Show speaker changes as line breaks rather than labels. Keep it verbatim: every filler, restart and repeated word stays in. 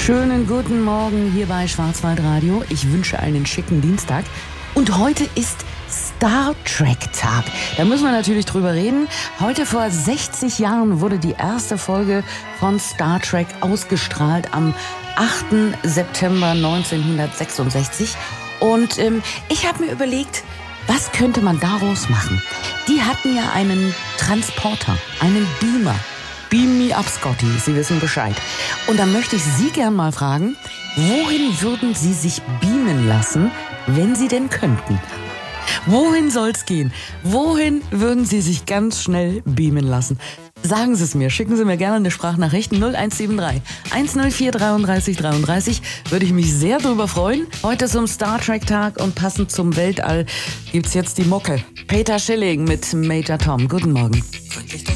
Schönen guten Morgen hier bei Schwarzwaldradio. Ich wünsche einen schicken Dienstag. Und heute ist Star Trek Tag. Da müssen wir natürlich drüber reden. Heute vor sechzig Jahren wurde die erste Folge von Star Trek ausgestrahlt am achten September neunzehnhundertsechsundsechzig. Und ähm, ich habe mir überlegt, was könnte man daraus machen? Die hatten ja einen Transporter, einen Beamer. Beam me up, Scotty, Sie wissen Bescheid. Und da möchte ich Sie gern mal fragen, wohin würden Sie sich beamen lassen, wenn Sie denn könnten? Wohin soll's gehen? Wohin würden Sie sich ganz schnell beamen lassen? Sagen Sie es mir, schicken Sie mir gerne eine Sprachnachricht null eins sieben drei eins null vier dreiunddreißig dreiunddreißig. Würde ich mich sehr drüber freuen. Heute zum Star Trek Tag und passend zum Weltall gibt's jetzt die Mucke. Peter Schilling mit Major Tom. Guten Morgen.